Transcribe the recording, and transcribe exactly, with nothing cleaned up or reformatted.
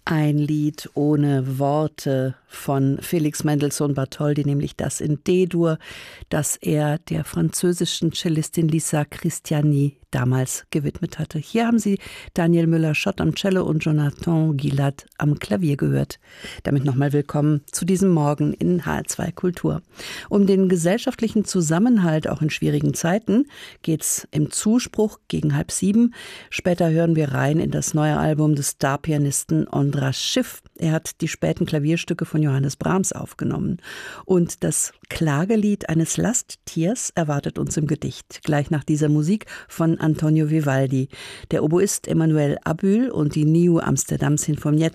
Ein Lied ohne Worte von Felix Mendelssohn Bartholdy, nämlich das in D-Dur, das er der französischen Cellistin Lisa Christiani damals gewidmet hatte. Hier haben Sie Daniel Müller-Schott am Cello und Jonathan Guillat am Klavier gehört. Damit nochmal willkommen zu diesem Morgen in H R zwei Kultur. Um den gesellschaftlichen Zusammenhalt auch in schwierigen Zeiten geht's im Zuspruch gegen halb sieben. Später hören wir rein in das neue Album des Star-Pianisten Ondras Schiff. Er hat die späten Klavierstücke von Johannes Brahms aufgenommen. Und das Klagelied eines Lasttiers erwartet uns im Gedicht, gleich nach dieser Musik von Antonio Vivaldi. Der Oboist Emanuel Abühl und die N I U Amsterdam Sinfonietta